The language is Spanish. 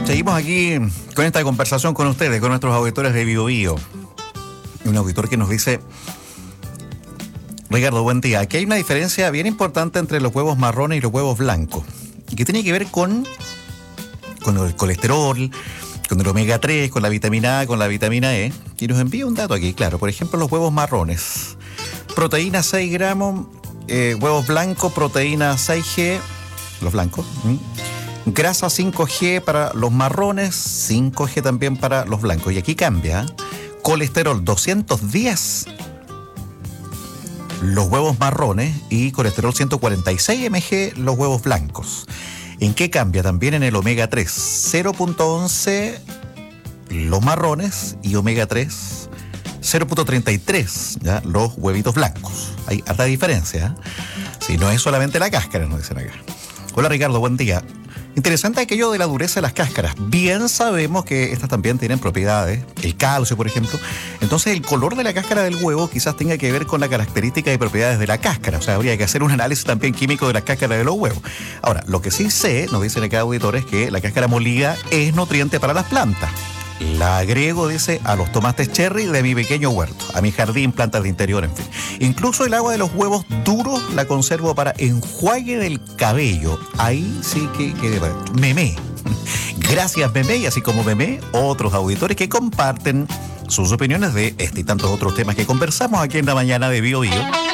Seguimos aquí con esta conversación con ustedes, con nuestros auditores de Bio Bio. Un auditor que nos dice: Ricardo, buen día. Aquí hay una diferencia bien importante entre los huevos marrones y los huevos blancos, y que tiene que ver con el colesterol, con el omega 3, con la vitamina A, con la vitamina E. Y nos envía un dato aquí, claro. Por ejemplo, los huevos marrones: proteína 6 gramos, huevos blancos, proteína 6G, los blancos. Grasa 5G para los marrones, 5G también para los blancos. Y aquí cambia. Colesterol 210 los huevos marrones y colesterol 146 mg los huevos blancos. ¿En qué cambia? También en el omega 3, 0.11 los marrones y omega 3 0.33, ¿ya? Los huevitos blancos. Hay harta diferencia, ¿eh? Si no es solamente la cáscara, nos dicen acá. Hola Ricardo, buen día. Interesante aquello de la dureza de las cáscaras. Bien sabemos que estas también tienen propiedades, el calcio, por ejemplo. Entonces, el color de la cáscara del huevo quizás tenga que ver con la característica y propiedades de la cáscara. O sea, habría que hacer un análisis también químico de la cáscara de los huevos. Ahora, lo que sí sé, nos dicen acá auditores, que la cáscara molida es nutriente para las plantas. La agrego, dice, a los tomates cherry de mi pequeño huerto, a mi jardín, plantas de interior, en fin. Incluso el agua de los huevos duros la conservo para enjuague del cabello. Ahí sí que memé. Gracias, memé, y así como memé, otros auditores que comparten sus opiniones de este y tantos otros temas que conversamos aquí en la mañana de Bio Bio.